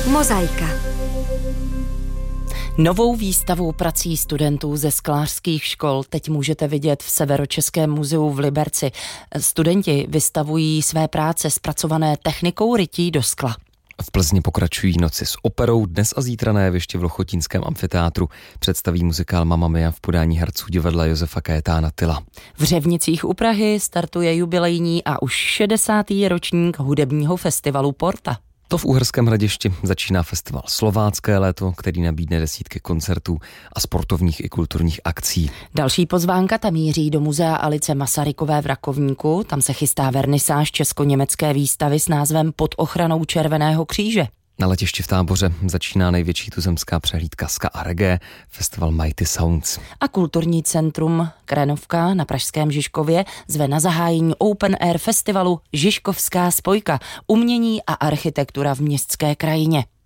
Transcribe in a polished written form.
Mozaika. Novou výstavu prací studentů ze sklářských škol teď můžete vidět v Severočeském muzeu v Liberci. Studenti vystavují své práce zpracované technikou rytí do skla. V Plzni pokračují noci s operou. Dnes a zítra na jevišti v Lochotínském amfiteátru představí muzikál Mamma Mia v podání herců divadla Josefa Kajetána Tyla. V Řevnicích u Prahy startuje jubilejní a už 60. ročník hudebního festivalu Porta. To v Uherském Hradišti začíná festival Slovácké léto, který nabídne desítky koncertů a sportovních i kulturních akcí. Další pozvánka tam míří do muzea Alice Masarykové v Rakovníku. Tam se chystá vernisáž česko-německé výstavy s názvem Pod ochranou Červeného kříže. Na letišti v Táboře začíná největší tuzemská přehlídka ska a reggae, festival Mighty Sounds. A kulturní centrum Krenovka na pražském Žižkově zve na zahájení Open Air festivalu Žižkovská spojka, umění a architektura v městské krajině.